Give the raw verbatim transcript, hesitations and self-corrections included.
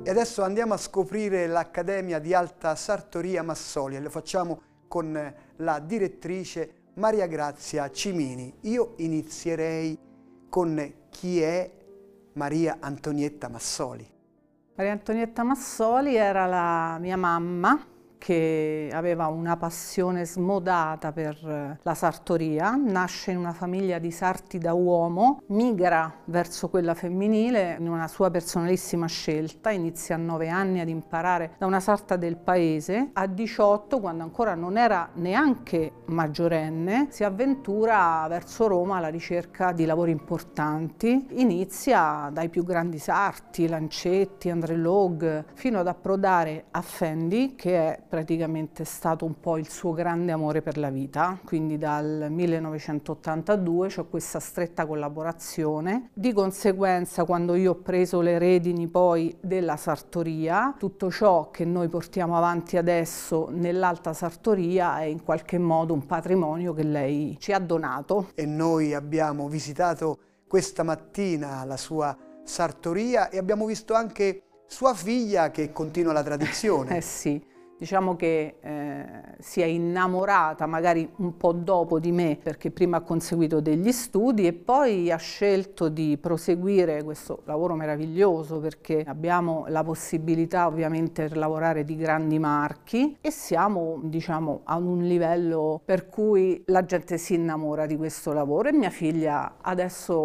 E adesso andiamo a scoprire l'Accademia di Alta Sartoria Massoli e lo facciamo con la direttrice Maria Grazia Cimini. Io inizierei con chi è Maria Antonietta Massoli. Maria Antonietta Massoli era la mia mamma, che aveva una passione smodata per la sartoria, nasce in una famiglia di sarti da uomo, migra verso quella femminile in una sua personalissima scelta, inizia a nove anni ad imparare da una sarta del paese, a diciotto, quando ancora non era neanche maggiorenne, si avventura verso Roma alla ricerca di lavori importanti, inizia dai più grandi sarti, Lancetti, André Logue, fino ad approdare a Fendi, che è praticamente stato un po' il suo grande amore per la vita, quindi dal millenovecentottantadue c'è questa stretta collaborazione. Di conseguenza, quando io ho preso le redini poi della sartoria, tutto ciò che noi portiamo avanti adesso nell'alta sartoria è in qualche modo un patrimonio che lei ci ha donato. E noi abbiamo visitato questa mattina la sua sartoria e abbiamo visto anche sua figlia che continua la tradizione. Eh sì. Diciamo che eh, si è innamorata magari un po' dopo di me, perché prima ha conseguito degli studi e poi ha scelto di proseguire questo lavoro meraviglioso, perché abbiamo la possibilità ovviamente di lavorare di grandi marchi e siamo, diciamo, a un livello per cui la gente si innamora di questo lavoro e mia figlia adesso